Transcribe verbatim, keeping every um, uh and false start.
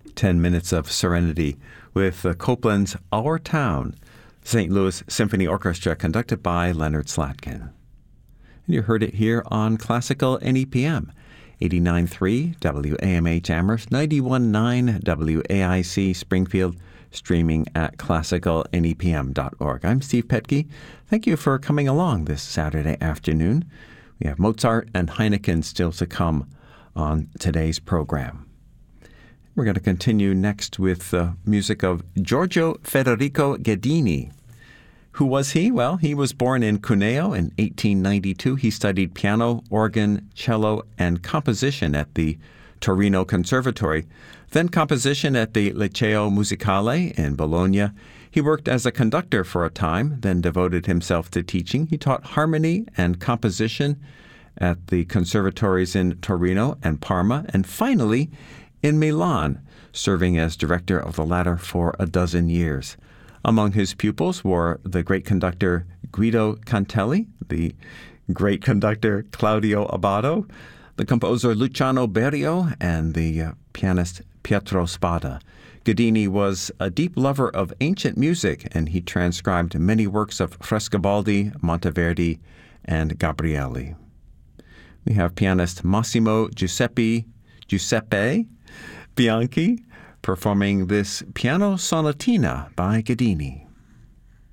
Ten Minutes of Serenity with uh, Copland's Our Town, Saint Louis Symphony Orchestra, conducted by Leonard Slatkin. And you heard it here on Classical N E P M, eighty-nine point three W A M H Amherst, ninety-one point nine W A I C Springfield, streaming at classical n e p m dot org. I'm Steve Petke. Thank you for coming along this Saturday afternoon. We have Mozart and Heineken still to come on today's program. We're going to continue next with the uh, music of Giorgio Federico Ghedini. Who was he? Well, he was born in Cuneo in eighteen ninety-two. He studied piano, organ, cello, and composition at the Torino Conservatory, then composition at the Liceo Musicale in Bologna. He worked as a conductor for a time, then devoted himself to teaching. He taught harmony and composition at the conservatories in Torino and Parma, and finally in Milan, serving as director of the latter for a dozen years. Among his pupils were the great conductor Guido Cantelli, the great conductor Claudio Abbado, the composer Luciano Berio, and the uh, pianist Pietro Spada. Ghedini was a deep lover of ancient music, and he transcribed many works of Frescobaldi, Monteverdi, and Gabrieli. We have pianist Massimo Giuseppe Giuseppe Bianchi performing this piano sonatina by Ghedini.